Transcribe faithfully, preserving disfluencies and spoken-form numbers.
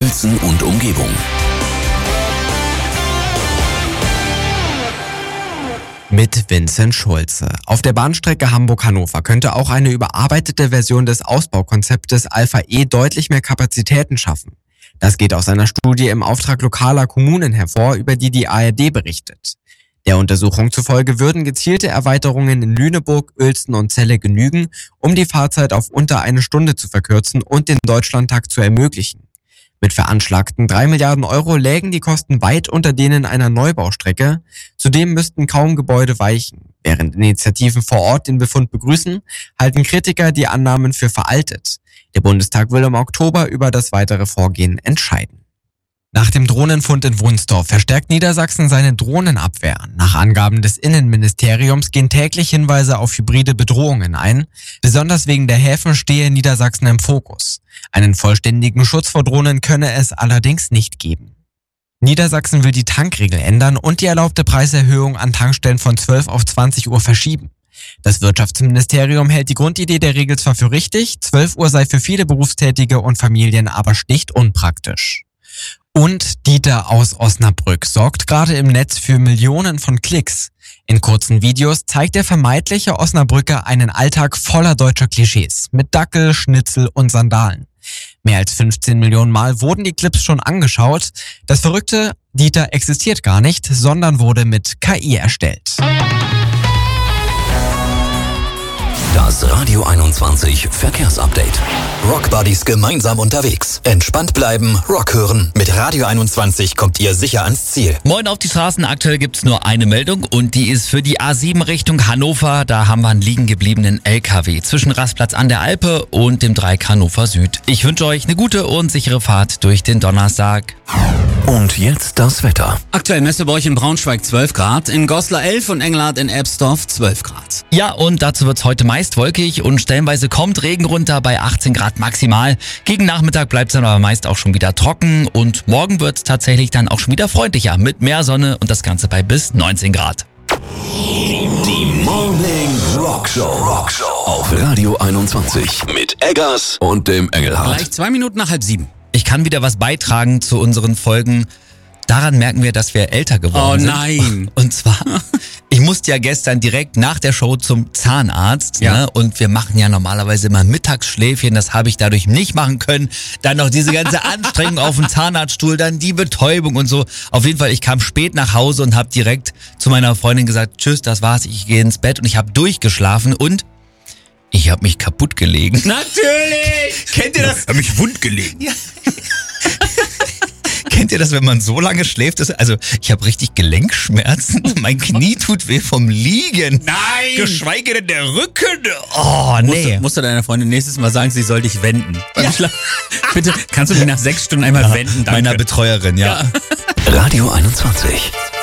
Uelzen und Umgebung. Mit Vincent Schulze. Auf der Bahnstrecke Hamburg-Hannover könnte auch eine überarbeitete Version des Ausbaukonzeptes Alpha E deutlich mehr Kapazitäten schaffen. Das geht aus einer Studie im Auftrag lokaler Kommunen hervor, über die die A R D berichtet. Der Untersuchung zufolge würden gezielte Erweiterungen in Lüneburg, Uelzen und Celle genügen, um die Fahrzeit auf unter eine Stunde zu verkürzen und den Deutschlandtakt zu ermöglichen. Mit veranschlagten drei Milliarden Euro lägen die Kosten weit unter denen einer Neubaustrecke. Zudem müssten kaum Gebäude weichen. Während Initiativen vor Ort den Befund begrüßen, halten Kritiker die Annahmen für veraltet. Der Bundestag will im Oktober über das weitere Vorgehen entscheiden. Nach dem Drohnenfund in Wunstorf verstärkt Niedersachsen seine Drohnenabwehr. Nach Angaben des Innenministeriums gehen täglich Hinweise auf hybride Bedrohungen ein. Besonders wegen der Häfen stehe Niedersachsen im Fokus. Einen vollständigen Schutz vor Drohnen könne es allerdings nicht geben. Niedersachsen will die Tankregel ändern und die erlaubte Preiserhöhung an Tankstellen von zwölf auf zwanzig Uhr verschieben. Das Wirtschaftsministerium hält die Grundidee der Regel zwar für richtig, zwölf Uhr sei für viele Berufstätige und Familien aber schlicht unpraktisch. Und Dieter aus Osnabrück sorgt gerade im Netz für Millionen von Klicks. In kurzen Videos zeigt der vermeintliche Osnabrücker einen Alltag voller deutscher Klischees mit Dackel, Schnitzel und Sandalen. Mehr als fünfzehn Millionen Mal wurden die Clips schon angeschaut. Das Verrückte, Dieter existiert gar nicht, sondern wurde mit K I erstellt. Das Radio einundzwanzig Verkehrsupdate. Rock Buddies gemeinsam unterwegs. Entspannt bleiben, Rock hören. Mit Radio einundzwanzig kommt ihr sicher ans Ziel. Moin auf die Straßen. Aktuell gibt's nur eine Meldung und die ist für die A sieben Richtung Hannover. Da haben wir einen liegen gebliebenen L K W zwischen Rastplatz an der Alpe und dem Dreieck Hannover Süd. Ich wünsche euch eine gute und sichere Fahrt durch den Donnerstag. Und jetzt das Wetter. Aktuell Messeburg in Braunschweig zwölf Grad, in Goslar elf und Engelhardt in Ebsdorf zwölf Grad. Ja, und dazu wird's heute meist wolkig und stellenweise kommt Regen runter bei achtzehn Grad maximal. Gegen Nachmittag bleibt's dann aber meist auch schon wieder trocken und morgen wird's tatsächlich dann auch schon wieder freundlicher mit mehr Sonne und das Ganze bei bis neunzehn Grad. Die Morning Rock Show. Rock Show auf Radio einundzwanzig mit Eggers und dem Engelhardt. Gleich zwei Minuten nach halb sieben. Ich kann wieder was beitragen zu unseren Folgen. Daran merken wir, dass wir älter geworden sind. Oh nein. Und zwar, ich musste ja gestern direkt nach der Show zum Zahnarzt. Ja. Ne? Und wir machen ja normalerweise immer Mittagsschläfchen. Das habe ich dadurch nicht machen können. Dann noch diese ganze Anstrengung auf dem Zahnarztstuhl, dann die Betäubung und so. Auf jeden Fall, ich kam spät nach Hause und habe direkt zu meiner Freundin gesagt, tschüss, das war's, ich gehe ins Bett. Und ich habe durchgeschlafen und ich habe mich kaputt gelegen. Natürlich! Kennt ihr das? Ich hab mich wund gelegen. Ja. Kennt ihr das, wenn man so lange schläft? Dass, also ich habe richtig Gelenkschmerzen. Mein Knie tut weh vom Liegen. Nein! Geschweige denn der Rücken. Oh, nee. Musst du, musst du deiner Freundin nächstes Mal sagen, sie soll dich wenden. Ja. Bitte, kannst du mich nach sechs Stunden einmal ja, wenden? Danke. Meiner Betreuerin, ja. Ja. Radio einundzwanzig.